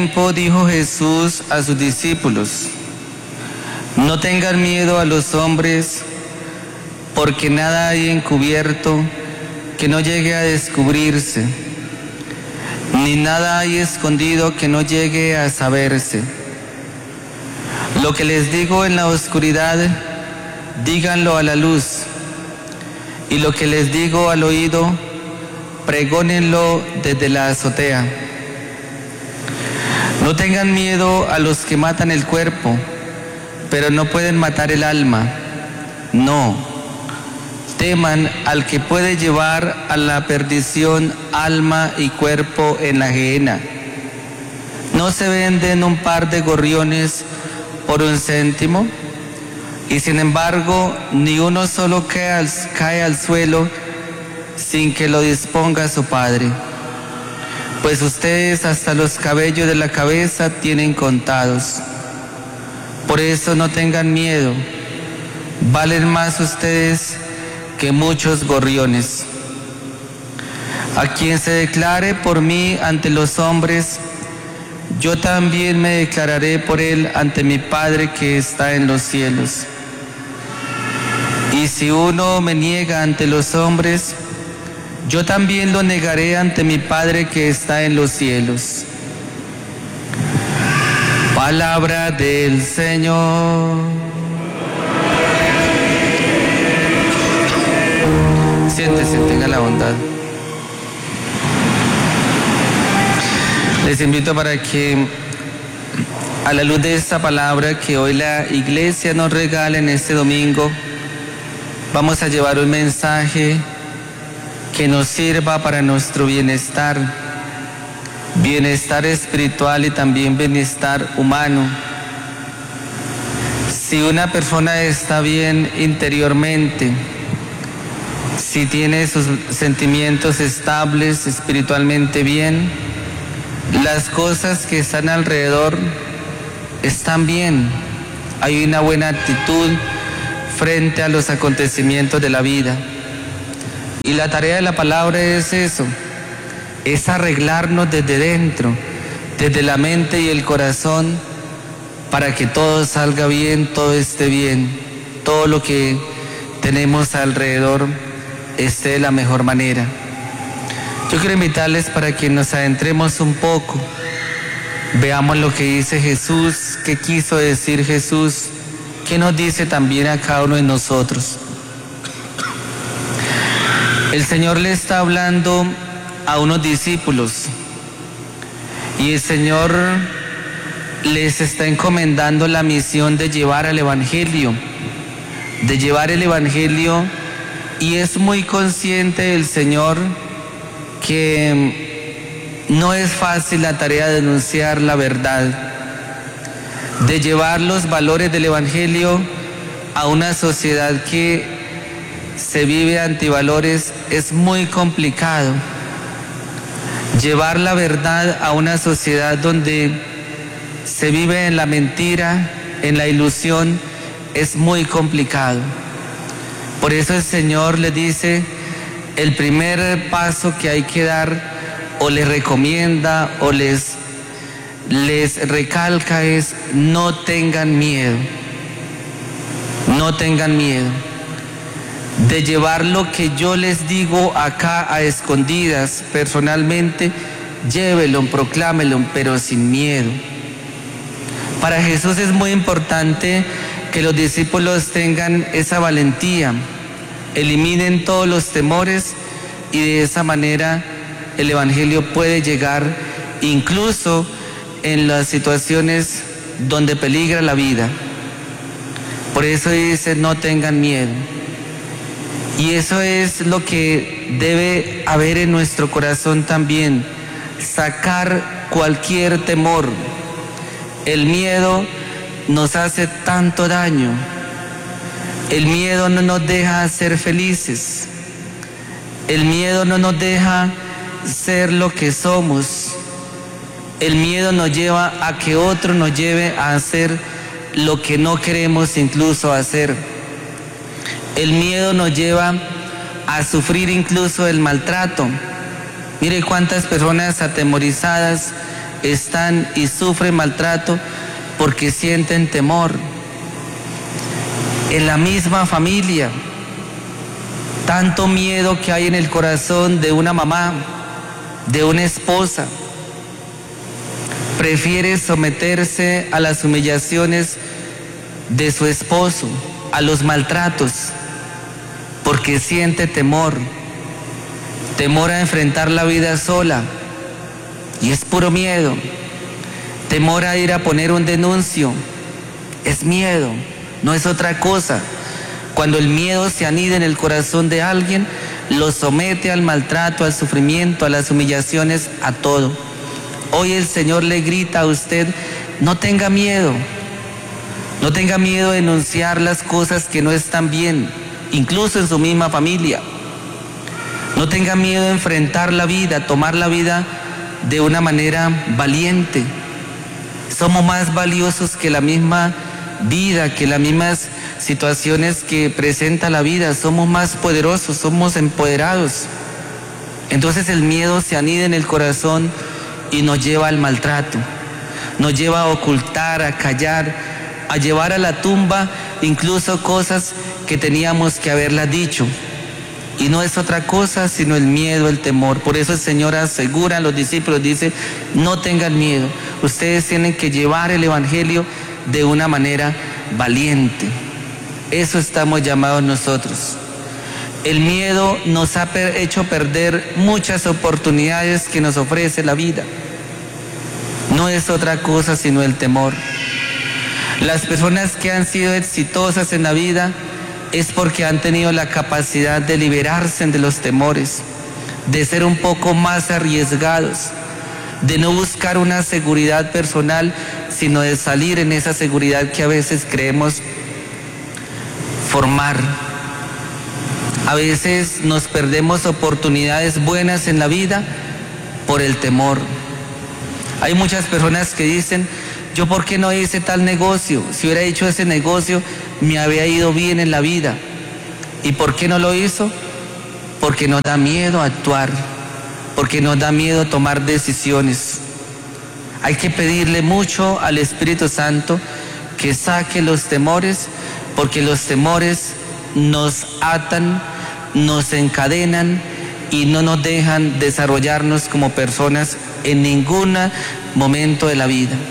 tiempo dijo Jesús a sus discípulos: no tengan miedo a los hombres, porque nada hay encubierto que no llegue a descubrirse, ni nada hay escondido que no llegue a saberse. Lo que les digo en la oscuridad, díganlo a la luz, y lo que les digo al oído, pregónenlo desde la azotea. No tengan miedo a los que matan el cuerpo, pero no pueden matar el alma. No, teman al que puede llevar a la perdición alma y cuerpo en la gehenna. ¿No se venden un par de gorriones por 1 céntimo? Y sin embargo, ni uno solo cae al suelo sin que lo disponga su Padre. Pues ustedes hasta los cabellos de la cabeza tienen contados. Por eso no tengan miedo, valen más ustedes que muchos gorriones. A quien se declare por mí ante los hombres, yo también me declararé por él ante mi Padre que está en los cielos. Y si uno me niega ante los hombres, yo también lo negaré ante mi Padre que está en los cielos. Palabra del Señor. Siéntese, tenga la bondad. Les invito para que, a la luz de esta palabra que hoy la Iglesia nos regala en este domingo, vamos a llevar un mensaje que nos sirva para nuestro bienestar, bienestar espiritual y también bienestar humano. Si una persona está bien interiormente, si tiene sus sentimientos estables, espiritualmente bien, las cosas que están alrededor están bien. Hay una buena actitud frente a los acontecimientos de la vida. Y la tarea de la palabra es eso, es arreglarnos desde dentro, desde la mente y el corazón, para que todo salga bien, todo esté bien, todo lo que tenemos alrededor esté de la mejor manera. Yo quiero invitarles para que nos adentremos un poco, veamos lo que dice Jesús, qué quiso decir Jesús, qué nos dice también a cada uno de nosotros. El Señor le está hablando a unos discípulos y el Señor les está encomendando la misión de llevar el Evangelio, y es muy consciente el Señor que no es fácil la tarea de anunciar la verdad, de llevar los valores del Evangelio a una sociedad que se vive antivalores. Es muy complicado llevar la verdad a una sociedad donde se vive en la mentira, en la ilusión. Es muy complicado. Por eso el Señor les dice, el primer paso que hay que dar, o les recomienda, o les recalca, es: no tengan miedo. No tengan miedo de llevar lo que yo les digo acá a escondidas. Personalmente, llévelo, proclámelo, pero sin miedo. Para Jesús es muy importante que los discípulos tengan esa valentía, eliminen todos los temores, y de esa manera el Evangelio puede llegar incluso en las situaciones donde peligra la vida. Por eso dice: no tengan miedo. Y eso es lo que debe haber en nuestro corazón también, sacar cualquier temor. El miedo nos hace tanto daño. El miedo no nos deja ser felices. El miedo no nos deja ser lo que somos. El miedo nos lleva a que otro nos lleve a hacer lo que no queremos incluso hacer. El miedo nos lleva a sufrir incluso el maltrato. Mire cuántas personas atemorizadas están y sufren maltrato porque sienten temor. En la misma familia, tanto miedo que hay en el corazón de una mamá, de una esposa. Prefiere someterse a las humillaciones de su esposo, a los maltratos, porque siente temor, temor a enfrentar la vida sola, y es puro miedo. Temor a ir a poner un denuncio, es miedo, no es otra cosa. Cuando el miedo se anida en el corazón de alguien, lo somete al maltrato, al sufrimiento, a las humillaciones, a todo. Hoy el Señor le grita a usted, no tenga miedo. No tenga miedo de denunciar las cosas que no están bien, incluso en su misma familia. No tenga miedo de enfrentar la vida, tomar la vida de una manera valiente. Somos más valiosos que la misma vida, que las mismas situaciones que presenta la vida. Somos más poderosos, somos empoderados. Entonces el miedo se anida en el corazón y nos lleva al maltrato, nos lleva a ocultar, a callar, a llevar a la tumba incluso cosas que teníamos que haberlas dicho. Y no es otra cosa sino el miedo, el temor. Por eso el Señor asegura a los discípulos, dice, no tengan miedo. Ustedes tienen que llevar el Evangelio de una manera valiente. Eso estamos llamados nosotros. El miedo nos ha hecho perder muchas oportunidades que nos ofrece la vida. No es otra cosa sino el temor. Las personas que han sido exitosas en la vida es porque han tenido la capacidad de liberarse de los temores, de ser un poco más arriesgados, de no buscar una seguridad personal, sino de salir en esa seguridad que a veces creemos formar. A veces nos perdemos oportunidades buenas en la vida por el temor. Hay muchas personas que dicen, yo por qué no hice tal negocio, si hubiera hecho ese negocio me había ido bien en la vida. ¿Y por qué no lo hizo? Porque nos da miedo actuar, porque nos da miedo tomar decisiones. Hay que pedirle mucho al Espíritu Santo que saque los temores, porque los temores nos atan, nos encadenan y no nos dejan desarrollarnos como personas en ningún momento de la vida.